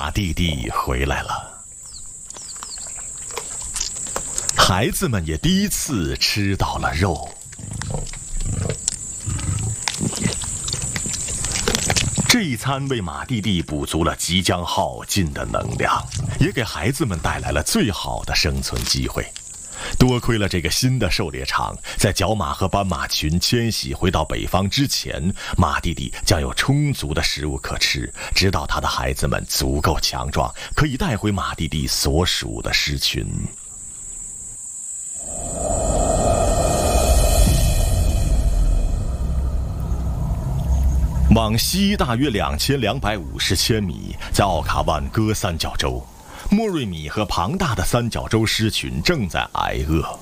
马弟弟回来了，孩子们也第一次吃到了肉。这一餐为马弟弟补足了即将耗尽的能量，也给孩子们带来了最好的生存机会。多亏了这个新的狩猎场，在角马和斑马群迁徙回到北方之前，马弟弟将有充足的食物可吃，直到他的孩子们足够强壮，可以带回马弟弟所属的狮群。往西大约2250千米，在奥卡万戈三角洲，莫瑞米和庞大的三角洲狮群正在挨饿。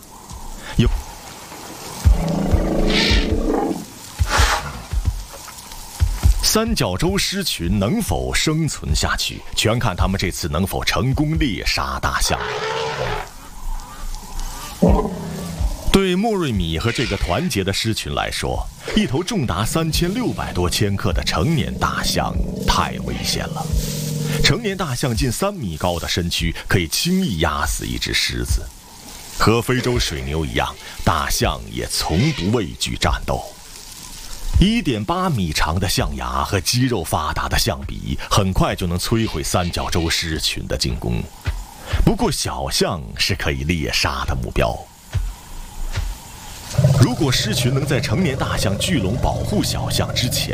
三角洲狮群能否生存下去，全看他们这次能否成功猎杀大象。对莫瑞米和这个团结的狮群来说，一头重达3600多千克的成年大象太危险了。成年大象近3米高的身躯可以轻易压死一只狮子。和非洲水牛一样，大象也从不畏惧战斗。1.8米长的象牙和肌肉发达的象鼻，很快就能摧毁三角洲狮群的进攻。不过小象是可以猎杀的目标。如果狮群能在成年大象聚拢保护小象之前